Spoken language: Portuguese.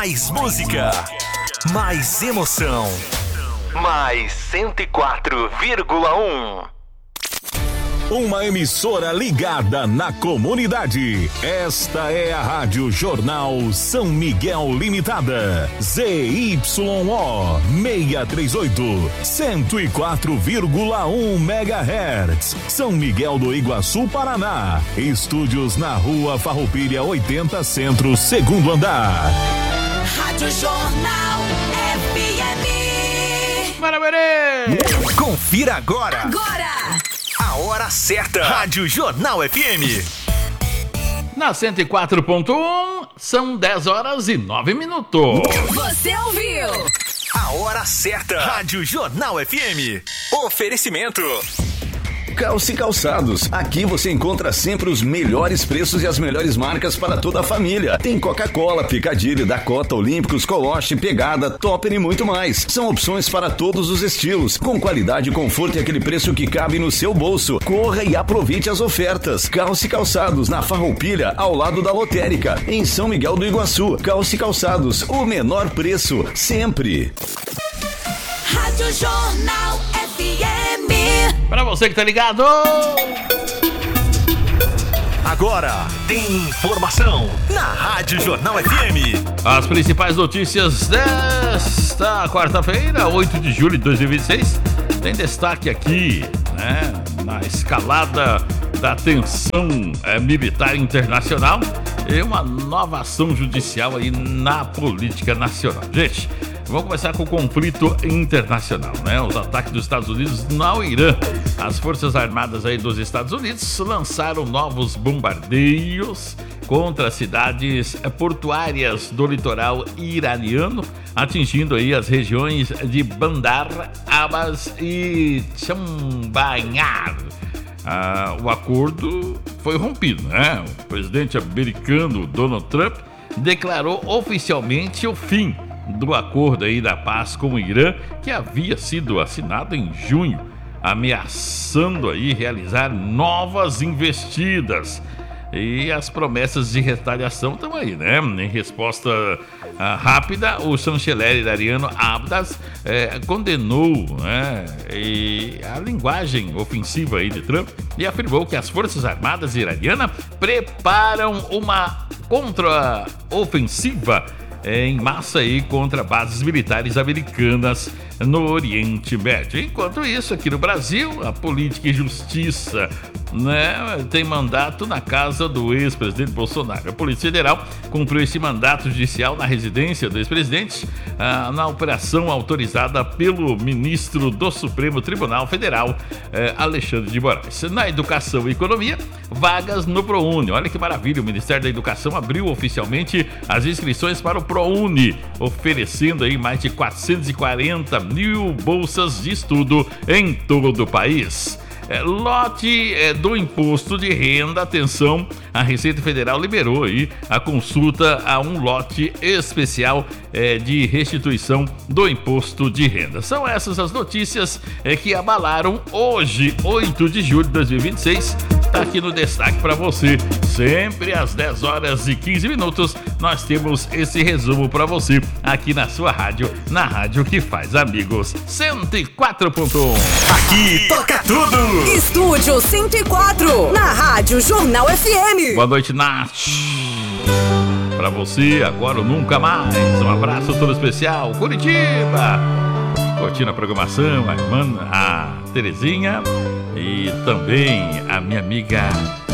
Mais música, mais emoção, mais 104,1. Uma emissora ligada na comunidade. Esta é a Rádio Jornal São Miguel Limitada. ZYO 638, 104,1 MHz. São Miguel do Iguaçu, Paraná. Estúdios na Rua Farroupilha 80 Centro, segundo andar. Rádio Jornal FM. Maravilha! Confira agora. A hora certa. Rádio Jornal FM. Na 104.1, são 10 horas e 9 minutos. Você ouviu? A hora certa. Rádio Jornal FM. Oferecimento. Calce Calçados. Aqui você encontra sempre os melhores preços e as melhores marcas para toda a família. Tem Coca-Cola, Picadilly, Dakota, Olímpicos, Coloche, Pegada, Topper e muito mais. São opções para todos os estilos, com qualidade, conforto e aquele preço que cabe no seu bolso. Corra e aproveite as ofertas. Calce Calçados, na Farroupilha, ao lado da Lotérica, em São Miguel do Iguaçu. Calce Calçados, o menor preço, sempre. Rádio Jornal FM. Pra você que tá ligado. Agora tem informação na Rádio Jornal FM. As principais notícias desta quarta-feira, 8 de julho de 2026, tem destaque aqui, né, na escalada da tensão militar internacional e uma nova ação judicial aí na política nacional. Gente, vamos começar com o conflito internacional, né? Os ataques dos Estados Unidos no Irã. As Forças Armadas aí dos Estados Unidos lançaram novos bombardeios contra cidades portuárias do litoral iraniano, atingindo aí as regiões de Bandar Abbas e Chambayar. O acordo foi rompido, né? O presidente americano Donald Trump declarou oficialmente o fim do acordo aí da paz com o Irã, que havia sido assinado em junho, ameaçando aí realizar novas investidas. E as promessas de retaliação estão aí, né? Em resposta rápida, o chanceler iraniano Abbas condenou, né, a linguagem ofensiva aí de Trump e afirmou que as Forças Armadas iranianas preparam uma contra-ofensiva em massa aí contra bases militares americanas no Oriente Médio. Enquanto isso, aqui no Brasil, a Política e Justiça, né, tem mandato na casa do ex-presidente Bolsonaro. A Polícia Federal cumpriu esse mandato judicial na residência do ex-presidente na operação autorizada pelo ministro do Supremo Tribunal Federal, Alexandre de Moraes. Na Educação e Economia, vagas no ProUni. Olha que maravilha, o Ministério da Educação abriu oficialmente as inscrições para o ProUni, oferecendo aí mais de 440 mil bolsas de estudo em todo o país. Lote do imposto de renda, atenção, a Receita Federal liberou aí a consulta a um lote especial de restituição do imposto de renda. São essas as notícias que abalaram hoje, 8 de julho de 2026. Tá aqui no destaque para você. Sempre às 10 horas e 15 minutos nós temos esse resumo para você aqui na sua rádio, na rádio que faz amigos. 104.1. Aqui toca tudo. Estúdio 104, na Rádio Jornal FM. Boa noite, Nath. Pra você, agora ou nunca mais. Um abraço todo especial, Curitiba. Curtindo a programação, a irmã, a Terezinha e também a minha amiga